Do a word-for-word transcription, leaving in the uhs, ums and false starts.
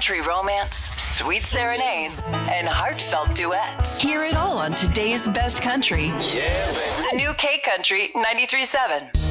country romance, sweet serenades, and heartfelt duets. Hear it all on today's best country. Yeah, baby. The new K Country ninety-three point seven.